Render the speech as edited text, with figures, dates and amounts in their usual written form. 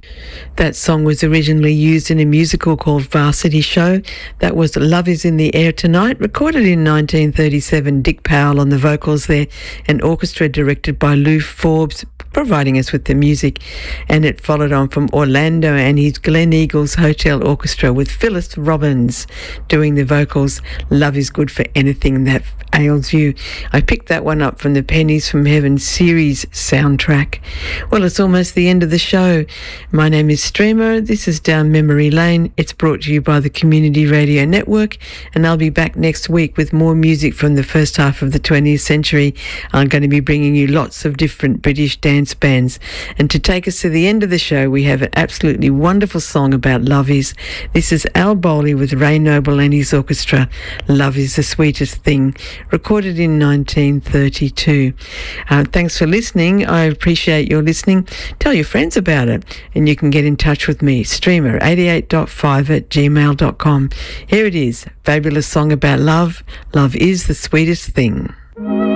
That song was originally used in a musical called Varsity Show. That was Love Is in the Air Tonight, recorded in 1937. Dick Powell on the vocals there, an orchestra directed by Lou Forbes, providing us with the music. And it followed on from Orlando and his Glen Eagles Hotel Orchestra with Phyllis Robbins doing the vocals. Love is good for anything that ails you. I picked that one up from the Pennies from Heaven series soundtrack. Well, it's almost the end of the show. My name is Streamer. This is Down Memory Lane. It's brought to you by the Community Radio Network, and I'll be back next week with more music from the first half of the 20th century. I'm going to be bringing you lots of different British dance bands. And to take us to the end of the show, we have an absolutely wonderful song about love is. This is Al Bowley with Ray Noble and his orchestra. Love is the Sweetest Thing, recorded in 1932. Thanks for listening. I appreciate your listening. Tell your friends about it, and you can get in touch with me, streamer88.5@gmail.com. Here it is, fabulous song about love. Love is the sweetest thing.